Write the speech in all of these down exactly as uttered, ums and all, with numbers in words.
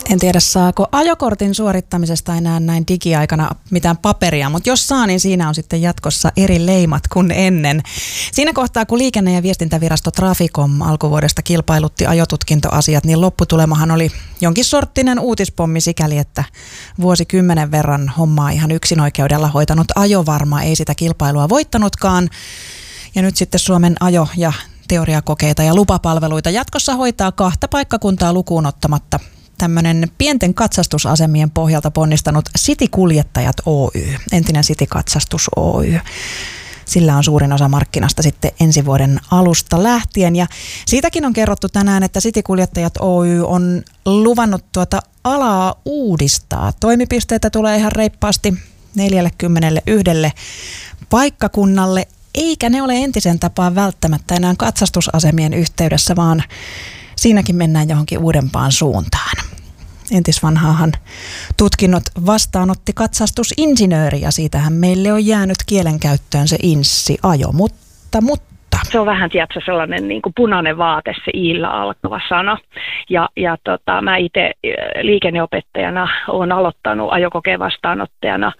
En tiedä, saako ajokortin suorittamisesta enää näin digiaikana mitään paperia, mutta jos saa, niin siinä on sitten jatkossa eri leimat kuin ennen. Siinä kohtaa, kun Liikenne- ja viestintävirasto Traficom alkuvuodesta kilpailutti ajotutkintoasiat, niin lopputulemahan oli jonkin sorttinen uutispommi sikäli, että vuosikymmenen verran hommaa ihan yksinoikeudella hoitanut Ajovarma ei sitä kilpailua voittanutkaan. Ja nyt sitten Suomen ajo- ja teoriakokeita ja lupapalveluita jatkossa hoitaa kahta paikkakuntaa lukuun ottamatta tämmöinen pienten katsastusasemien pohjalta ponnistanut City-kuljettajat Oy, entinen City-katsastus Oy. Sillä on suurin osa markkinasta sitten ensi vuoden alusta lähtien. Ja siitäkin on kerrottu tänään, että City-kuljettajat Oy on luvannut tuota alaa uudistaa. Toimipisteitä tulee ihan reippaasti neljäkymmentäyksi paikkakunnalle, eikä ne ole entisen tapaan välttämättä enää katsastusasemien yhteydessä, vaan siinäkin mennään johonkin uudempaan suuntaan. Entisvanhaahan tutkinnot vastaanotti katsastusinsinööri ja siitähän meille on jäänyt kielenkäyttöön se inssi-ajo, mutta, mutta. Se on vähän, tiedätkö, sellainen niin kuin punainen vaate, se iillä alkava sana. Ja, ja tota, mä itse liikenneopettajana olen aloittanut ajokokeen vastaanottajana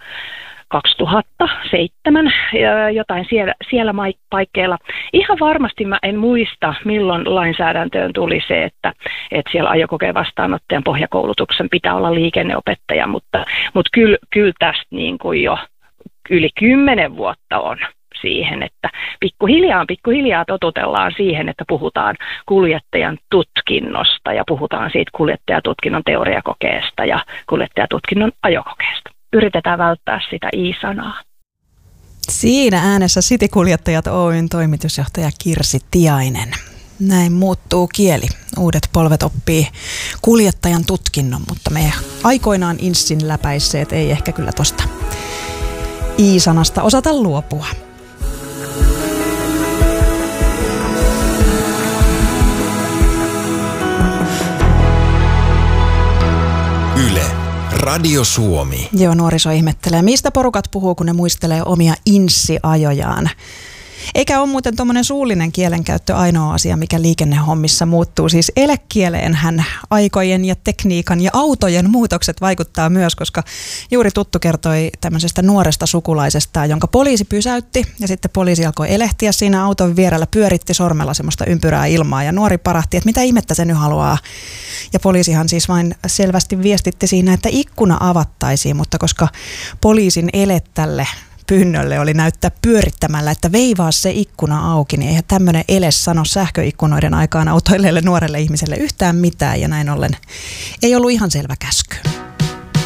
kaksituhattaseitsemän, jotain siellä, siellä paikkeilla. Ihan varmasti mä en muista, milloin lainsäädäntöön tuli se, että, että siellä ajokokeen vastaanottajan pohjakoulutuksen pitää olla liikenneopettaja, mutta, mutta kyllä, kyllä tästä niin kuin jo yli kymmenen vuotta on siihen, että pikkuhiljaa, pikkuhiljaa totutellaan siihen, että puhutaan kuljettajan tutkinnosta ja puhutaan siitä kuljettajatutkinnon teoriakokeesta ja kuljettajatutkinnon ajokokeesta. Yritetään välttää sitä i-sanaa. Siinä äänessä City-kuljettajat Oyn toimitusjohtaja Kirsi Tiainen. Näin muuttuu kieli. Uudet polvet oppii kuljettajan tutkinnon, mutta me aikoinaan inssin läpäisseet ei ehkä kyllä tosta i-sanasta osata luopua. Yle. Radio Suomi. Joo, nuoriso ihmettelee, mistä porukat puhuu, kun ne muistelee omia inssiajojaan. Eikä ole muuten tuommoinen suullinen kielenkäyttö ainoa asia, mikä liikennehommissa muuttuu. Siis elekkieleenhän aikojen ja tekniikan ja autojen muutokset vaikuttaa myös, koska juuri tuttu kertoi tämmöisestä nuoresta sukulaisesta, jonka poliisi pysäytti ja sitten poliisi alkoi elehtiä siinä auton vierellä, pyöritti sormella semmoista ympyrää ilmaa ja nuori parahti, että mitä ihmettä se nyt haluaa. Ja poliisihan siis vain selvästi viestitti siinä, että ikkuna avattaisiin, mutta koska poliisin ele tälle pyynnölle oli näyttää pyörittämällä, että veivaa se ikkuna auki, niin eihän tämmöinen ele sano sähköikkunoiden aikaan autoilleelle nuorelle ihmiselle yhtään mitään, ja näin ollen ei ollut ihan selvä käsky.